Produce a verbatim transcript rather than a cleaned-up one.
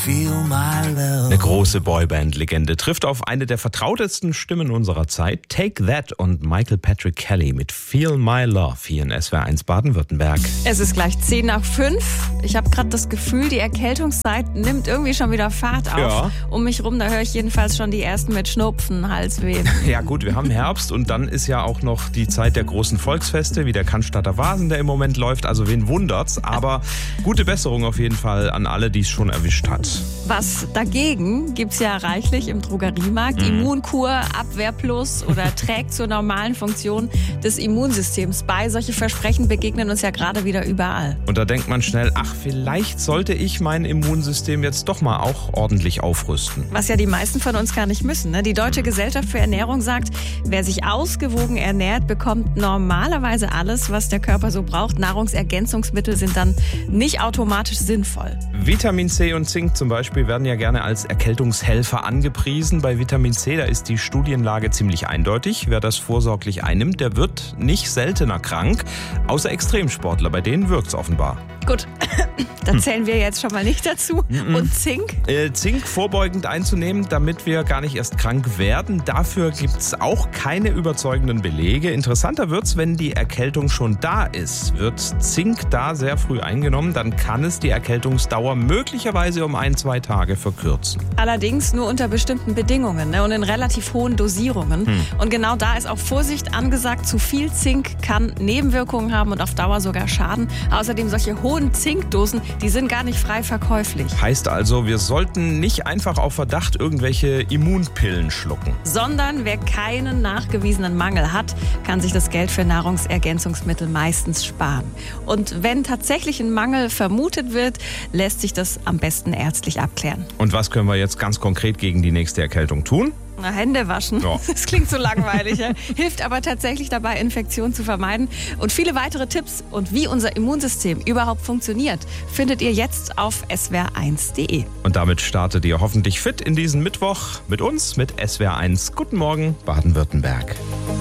Eine große Boyband-Legende trifft auf eine der vertrautesten Stimmen unserer Zeit. Take That und Michael Patrick Kelly mit Feel My Love hier in S W R eins Baden-Württemberg. Es ist gleich zehn nach fünf. Ich habe gerade das Gefühl, die Erkältungszeit nimmt irgendwie schon wieder Fahrt auf. Ja. Um mich rum, da höre ich jedenfalls schon die ersten mit Schnupfen, Halsweh. Ja gut, wir haben Herbst und dann ist ja auch noch die Zeit der großen Volksfeste, wie der Cannstatter Vasen, der im Moment läuft. Also wen wundert's, aber gute Besserung auf jeden Fall an alle, die es schon erwischt hat. Was dagegen gibt's ja reichlich im Drogeriemarkt. Mhm. Immunkur, Abwehrplus oder trägt zur normalen Funktion des Immunsystems bei. Solche Versprechen begegnen uns ja gerade wieder überall. Und da denkt man schnell, ach, vielleicht sollte ich mein Immunsystem jetzt doch mal auch ordentlich aufrüsten. Was ja die meisten von uns gar nicht müssen. Ne? Die Deutsche Gesellschaft für Ernährung sagt, wer sich ausgewogen ernährt, bekommt normalerweise alles, was der Körper so braucht. Nahrungsergänzungsmittel sind dann nicht automatisch sinnvoll. Vitamin C und Zink zum Beispiel werden ja gerne als Erkältungshelfer angepriesen. Bei Vitamin C, da ist die Studienlage ziemlich eindeutig. Wer das vorsorglich einnimmt, der wird nicht seltener krank. Außer Extremsportler, bei denen wirkt's offenbar. Gut, da zählen wir jetzt schon mal nicht dazu. Und Zink? Äh, Zink vorbeugend einzunehmen, damit wir gar nicht erst krank werden. Dafür gibt's auch keine überzeugenden Belege. Interessanter wird's, wenn die Erkältung schon da ist. Wird Zink da sehr früh eingenommen, dann kann es die Erkältungsdauer möglicherweise um ein, zwei Tage verkürzen. Allerdings nur unter bestimmten Bedingungen, ne, und in relativ hohen Dosierungen. Hm. Und genau da ist auch Vorsicht angesagt. Zu viel Zink kann Nebenwirkungen haben und auf Dauer sogar schaden. Außerdem solche hohen Zinkdosen, die sind gar nicht frei verkäuflich. Heißt also, wir sollten nicht einfach auf Verdacht irgendwelche Immunpillen schlucken. Sondern wer keinen nachgewiesenen Mangel hat, kann sich das Geld für Nahrungsergänzungsmittel meistens sparen. Und wenn tatsächlich ein Mangel vermutet wird, lässt sich das am besten ärztlich abklären. Und was können wir jetzt ganz konkret gegen die nächste Erkältung tun? Na, Hände waschen. Ja. Das klingt so langweilig. Ja? Hilft aber tatsächlich dabei, Infektionen zu vermeiden. Und viele weitere Tipps und wie unser Immunsystem überhaupt funktioniert, findet ihr jetzt auf S W R eins punkt de. Und damit startet ihr hoffentlich fit in diesen Mittwoch mit uns, mit S W R eins. Guten Morgen, Baden-Württemberg.